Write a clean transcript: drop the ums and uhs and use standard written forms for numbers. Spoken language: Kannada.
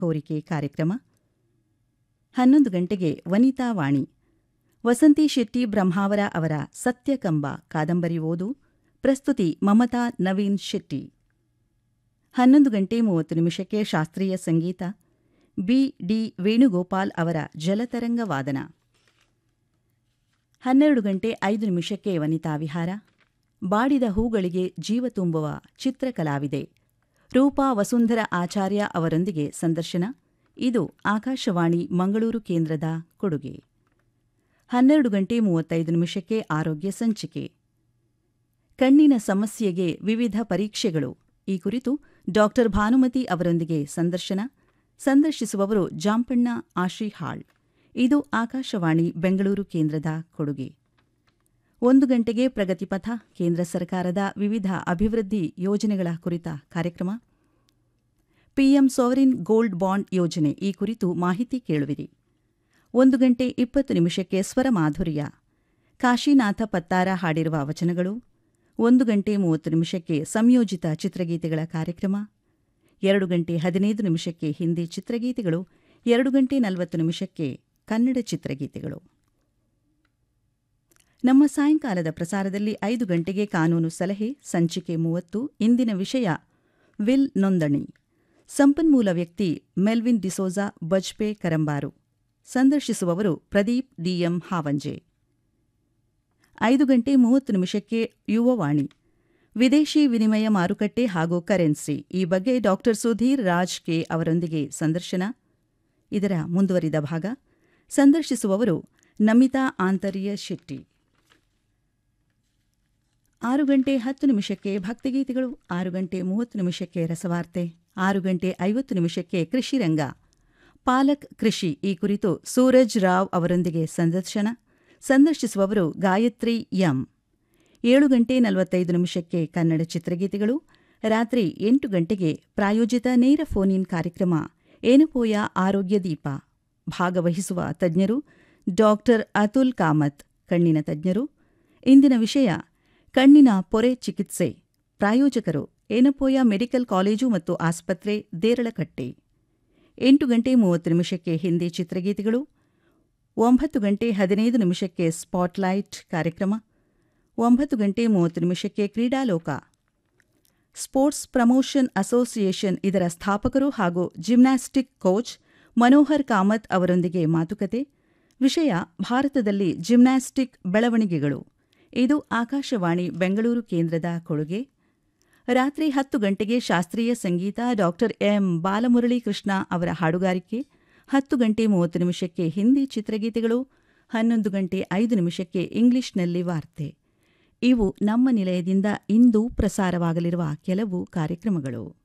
ಕೋರಿಕೆ ಕಾರ್ಯಕ್ರಮ. 11 ಗಂಟೆಗೆ ವನಿತಾ ವಾಣಿ. ವಸಂತಿ ಶೆಟ್ಟಿ ಬ್ರಹ್ಮಾವರ ಅವರ ಸತ್ಯಕಂಬ ಕಾದಂಬರಿ ಓದು. ಪ್ರಸ್ತುತಿ ಮಮತಾ ನವೀನ್ ಶೆಟ್ಟಿ. 11 ಗಂಟೆ 30 ನಿಮಿಷಕ್ಕೆ ಶಾಸ್ತ್ರೀಯ ಸಂಗೀತ. ಬಿ ವೇಣುಗೋಪಾಲ್ ಅವರ ಜಲತರಂಗ ವಾದನ. 12 ಗಂಟೆ 5 ನಿಮಿಷಕ್ಕೆ ವನಿತಾ ವಿಹಾರ. ಬಾಡಿದ ಹೂಗಳಿಗೆ ಜೀವ ತುಂಬುವ ಚಿತ್ರಕಲಾವಿದೆ ರೂಪಾ ವಸುಂಧರ ಆಚಾರ್ಯ ಅವರೊಂದಿಗೆ ಸಂದರ್ಶನ. ಇದು ಆಕಾಶವಾಣಿ ಮಂಗಳೂರು ಕೇಂದ್ರದ ಕೊಡುಗೆ. 12 ಗಂಟೆ 35 ನಿಮಿಷಕ್ಕೆ ಆರೋಗ್ಯ ಸಂಚಿಕೆ. ಕಣ್ಣಿನ ಸಮಸ್ಯೆಗೆ ವಿವಿಧ ಪರೀಕ್ಷೆಗಳು ಈ ಕುರಿತು ಡಾಕ್ಟರ್ ಭಾನುಮತಿ ಅವರೊಂದಿಗೆ ಸಂದರ್ಶನ. ಸಂದರ್ಶಿಸುವವರು ಜಾಂಪಣ್ಣ ಆಶಿಹಾಳ್. ಇದು ಆಕಾಶವಾಣಿ ಬೆಂಗಳೂರು ಕೇಂದ್ರದ ಕೊಡುಗೆ. 1 ಗಂಟೆಗೆ ಪ್ರಗತಿಪಥ, ಕೇಂದ್ರ ಸರ್ಕಾರದ ವಿವಿಧ ಅಭಿವೃದ್ಧಿ ಯೋಜನೆಗಳ ಕುರಿತ ಕಾರ್ಯಕ್ರಮ. ಪಿಎಂ ಸಾವರಿನ್ ಗೋಲ್ಡ್ ಬಾಂಡ್ ಯೋಜನೆ ಈ ಕುರಿತು ಮಾಹಿತಿ ಕೇಳುವಿರಿ. 1 ಗಂಟೆ 20 ನಿಮಿಷಕ್ಕೆ ಸ್ವರ ಮಾಧುರ್ಯ, ಕಾಶಿನಾಥ ಪತ್ತಾರ ಹಾಡಿರುವ ವಚನಗಳು. 1 ಗಂಟೆ 30 ನಿಮಿಷಕ್ಕೆ ಸಂಯೋಜಿತ ಚಿತ್ರಗೀತೆಗಳ ಕಾರ್ಯಕ್ರಮ. 2 ಗಂಟೆ 15 ನಿಮಿಷಕ್ಕೆ ಹಿಂದಿ ಚಿತ್ರಗೀತೆಗಳು. 2 ಗಂಟೆ 40 ನಿಮಿಷಕ್ಕೆ ಕನ್ನಡ ಚಿತ್ರಗೀತೆಗಳು. ನಮ್ಮ ಸಾಯಂಕಾಲದ ಪ್ರಸಾರದಲ್ಲಿ 5 ಗಂಟೆಗೆ ಕಾನೂನು ಸಲಹೆ ಸಂಚಿಕೆ 30. ಇಂದಿನ ವಿಷಯ ವಿಲ್ ನೋಂದಣಿ. ಸಂಪನ್ಮೂಲ ವ್ಯಕ್ತಿ ಮೆಲ್ವಿನ್ ಡಿಸೋಜಾ ಬಜ್ಪೆ ಕರಂಬಾರು. ಸಂದರ್ಶಿಸುವವರು ಪ್ರದೀಪ್ ಡಿಎಂ ಹಾವಂಜೆ. 5 ಗಂಟೆ 30 ನಿಮಿಷಕ್ಕೆ ಯುವವಾಣಿ. ವಿದೇಶಿ ವಿನಿಮಯ ಮಾರುಕಟ್ಟೆ ಹಾಗೂ ಕರೆನ್ಸಿ ಈ ಬಗ್ಗೆ ಡಾಕ್ಟರ್ ಸುಧೀರ್ ರಾಜ್ ಕೆ ಅವರೊಂದಿಗೆ ಸಂದರ್ಶನ. ಇದರ ಮುಂದುವರಿದ ಭಾಗ. ಸಂದರ್ಶಿಸುವವರು ನಮಿತಾ ಆಂತರ್ಯ ಶೆಟ್ಟಿ. 6 ಗಂಟೆ 10 ನಿಮಿಷಕ್ಕೆ ಭಕ್ತಿಗೀತೆಗಳು. 6 ಗಂಟೆ 30 ನಿಮಿಷಕ್ಕೆ ರಸವಾರ್ತೆ. 6 ಗಂಟೆ 50 ನಿಮಿಷಕ್ಕೆ ಕೃಷಿರಂಗ. ಪಾಲಕ್ ಕೃಷಿ ಈ ಕುರಿತು ಸೂರಜ್ ರಾವ್ ಅವರೊಂದಿಗೆ ಸಂದರ್ಶನ. ಸಂದರ್ಶಿಸುವವರು ಗಾಯತ್ರಿ ಎಂ. 7 ಗಂಟೆ 45 ನಿಮಿಷಕ್ಕೆ ಕನ್ನಡ ಚಿತ್ರಗೀತೆಗಳು. ರಾತ್ರಿ 8 ಗಂಟೆಗೆ ಪ್ರಾಯೋಜಿತ ನೇರ ಫೋನ್ ಇನ್ ಕಾರ್ಯಕ್ರಮ ಏನಪೋಯ ಆರೋಗ್ಯ ದೀಪ. ಭಾಗವಹಿಸುವ ತಜ್ಞರು ಡಾಕ್ಟರ್ ಅತುಲ್ ಕಾಮತ್, ಕಣ್ಣಿನ ತಜ್ಞರು. ಇಂದಿನ ವಿಷಯ ಕಣ್ಣಿನ ಪೊರೆ ಚಿಕಿತ್ಸೆ. ಪ್ರಾಯೋಜಕರು ಏನಪೋಯ ಮೆಡಿಕಲ್ ಕಾಲೇಜು ಮತ್ತು ಆಸ್ಪತ್ರೆ, ದೇರಳಕಟ್ಟೆ. 8 ಗಂಟೆ 30 ನಿಮಿಷಕ್ಕೆ ಹಿಂದಿ ಚಿತ್ರಗೀತೆಗಳು. 9 ಗಂಟೆ 15 ನಿಮಿಷಕ್ಕೆ ಸ್ಪಾಟ್ಲೈಟ್ ಕಾರ್ಯಕ್ರಮ. 9 ಗಂಟೆ 30 ನಿಮಿಷಕ್ಕೆ ಕ್ರೀಡಾಲೋಕ. ಸ್ಪೋರ್ಟ್ಸ್ ಪ್ರಮೋಷನ್ ಅಸೋಸಿಯೇಷನ್ ಇದರ ಸ್ಥಾಪಕರು ಹಾಗೂ ಜಿಮ್ನಾಸ್ಟಿಕ್ ಕೋಚ್ ಮನೋಹರ್ ಕಾಮತ್ ಅವರೊಂದಿಗೆ ಮಾತುಕತೆ. ವಿಷಯ ಭಾರತದಲ್ಲಿ ಜಿಮ್ನಾಸ್ಟಿಕ್ ಬೆಳವಣಿಗೆಗಳು. ಇದು ಆಕಾಶವಾಣಿ ಬೆಂಗಳೂರು ಕೇಂದ್ರದ ಕೊಡುಗೆ. ರಾತ್ರಿ 10 ಗಂಟೆಗೆ ಶಾಸ್ತ್ರೀಯ ಸಂಗೀತ. ಡಾಕ್ಟರ್ ಎಂ ಬಾಲಮುರಳಿ ಕೃಷ್ಣ ಅವರ ಹಾಡುಗಾರಿಕೆ. 10 ಗಂಟೆ 30 ನಿಮಿಷಕ್ಕೆ ಹಿಂದಿ ಚಿತ್ರಗೀತೆಗಳು. 11 ಗಂಟೆ 5 ನಿಮಿಷಕ್ಕೆ ಇಂಗ್ಲಿಷ್ನಲ್ಲಿ ವಾರ್ತೆ. ಇವು ನಮ್ಮ ನಿಲಯದಿಂದ ಇಂದು ಪ್ರಸಾರವಾಗಲಿರುವ ಕೆಲವು ಕಾರ್ಯಕ್ರಮಗಳು.